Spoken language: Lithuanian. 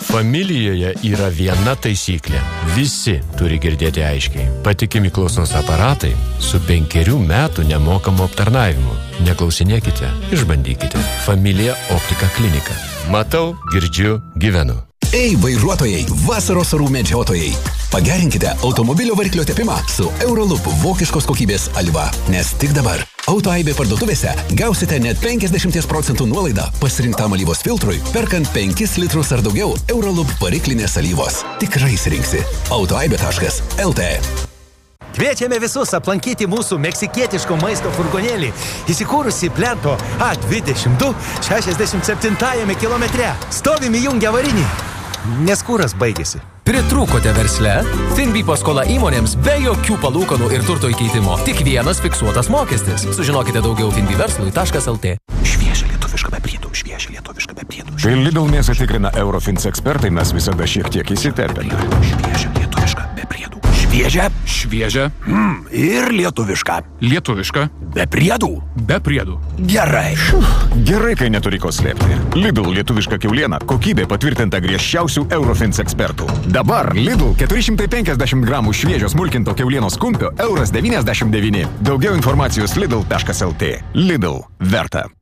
Familijoje yra viena taisyklė. Visi turi girdėti aiškiai. Patikimi klausos aparatai su 5 metų nemokamu aptarnavimu. Neklausinėkite, išbandykite. Familija Optika klinika. Matau, girdžiu, gyvenu. Ei, vairuotojai, vasaros orų medžiotojai. Pagerinkite automobilio variklio tepimą su Euroloop vokiškos kokybės alyva. Nes tik dabar Autoaibė parduotuvėse gausite net 50% nuolaidą pasirinktam alyvos filtrui, perkant 5 litrus ar daugiau Euroloop variklinės alyvos. Tikrai rinksi. Autoaibė.lt. Kviečiame visus aplankyti mūsų meksikietiško maisto furgonėlį, įsikūrusi plento A22 67 kilometre. Stovim įjungę varinį, nes kuras baigėsi. Pritrūkote versle? Finbi paskola įmonėms be jokių palūkanų ir turto įkeitimo. Tik vienas fiksuotas mokestis. Sužinokite daugiau finbiverslui.lt. Šviežia lietuviška be priedų, šviežia lietuviška be priedų. Kai Lidl mėsą tikrina Eurofins ekspertai, mes visada šiek tiek įsiterpėme. Šviežia lietuviška be priedų. Šviežia. Ir lietuviška. Lietuviška. Be priedų. Be priedų. Gerai. Gerai, kai neturi ko slėpti. Lidl lietuviška kiauliena, kokybė patvirtinta griežčiausių Eurofins ekspertų. Dabar Lidl 450 gramų šviežio smulkinto kiaulienos kumpio €1,99. Daugiau informacijos lidl.lt. Lidl. Verta.